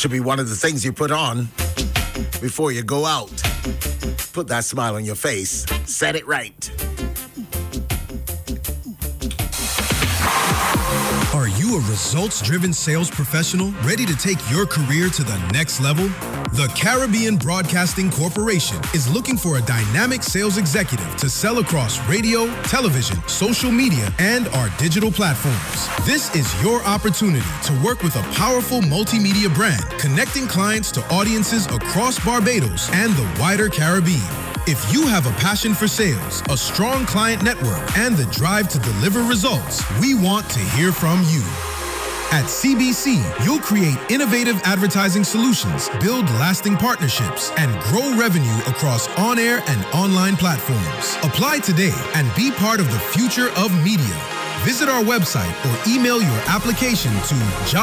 Should be one of the things you put on before you go out. Put that smile on your face. Set it right. Are you a results-driven sales professional ready to take your career to the next level? The Caribbean Broadcasting Corporation is looking for a dynamic sales executive to sell across radio, television, social media, and our digital platforms. This is your opportunity to work with a powerful multimedia brand, connecting clients to audiences across Barbados and the wider Caribbean. If you have a passion for sales, a strong client network, and the drive to deliver results, we want to hear from you. At CBC, you'll create innovative advertising solutions, build lasting partnerships, and grow revenue across on-air and online platforms. Apply today and be part of the future of media. Visit our website or email your application to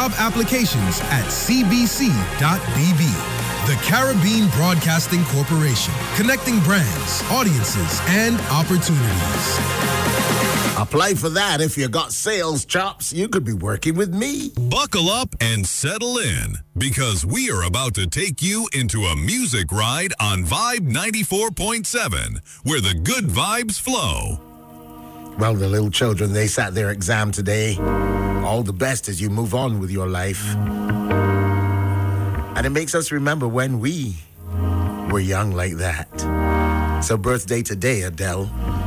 jobapplications@cbc.bb. The Caribbean Broadcasting Corporation, connecting brands, audiences, and opportunities. Apply for that. If you got sales chops, you could be working with me. Buckle up and settle in, because we are about to take you into a music ride on Vibe 94.7, where the good vibes flow. Well, the little children, they sat their exam today. All the best as you move on with your life. And it makes us remember when we were young like that. So birthday today, Adele.